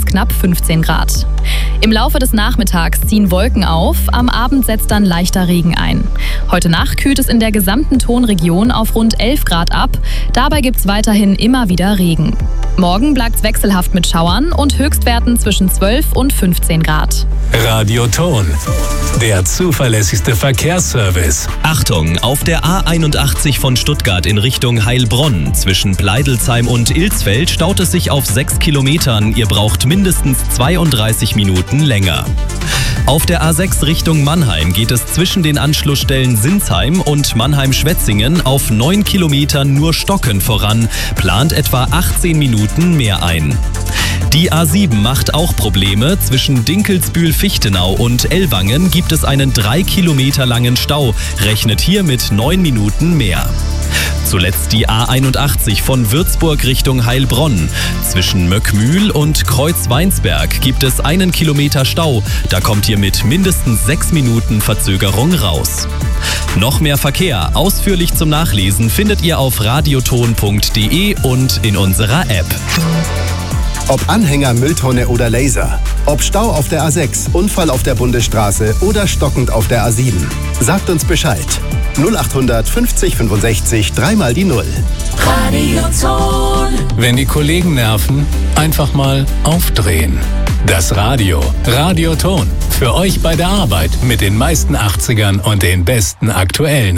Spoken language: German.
knapp 15 Grad. Im Laufe des Nachmittags ziehen Wolken auf, am Abend setzt dann leichter Regen ein. Heute Nacht kühlt es in der gesamten Tonregion auf rund 11 Grad ab, dabei gibt es weiterhin immer wieder Regen. Morgen bleibt es wechselhaft mit Schauern und Höchstwerten zwischen 12 und 15 Grad. Radio Ton, der zuverlässigste Verkehrsservice. Achtung, auf der A81 von Stuttgart in Richtung Heilbronn zwischen Pleidelsheim und Ilsfeld staut es sich auf 6 Kilometern. Ihr braucht mindestens 32 Minuten länger. Auf der A6 Richtung Mannheim geht es zwischen den Anschlussstellen Sinsheim und Mannheim-Schwetzingen auf 9 Kilometern nur stockend voran, plant etwa 18 Minuten mehr ein. Die A7 macht auch Probleme. Zwischen Dinkelsbühl-Fichtenau und Ellwangen gibt es einen 3 Kilometer langen Stau, rechnet hier mit 9 Minuten mehr. Zuletzt die A81 von Würzburg Richtung Heilbronn. Zwischen Möckmühl und Kreuzweinsberg gibt es 1 Kilometer Stau. Da kommt ihr mit mindestens 6 Minuten Verzögerung raus. Noch mehr Verkehr, ausführlich zum Nachlesen, findet ihr auf radioton.de und in unserer App. Ob Anhänger, Mülltonne oder Laser. Ob Stau auf der A6, Unfall auf der Bundesstraße oder stockend auf der A7. Sagt uns Bescheid. 0800 50 65 3 die 0. Radioton. Wenn die Kollegen nerven, einfach mal aufdrehen. Das Radio. Radioton. Für euch bei der Arbeit mit den meisten 80ern und den besten aktuellen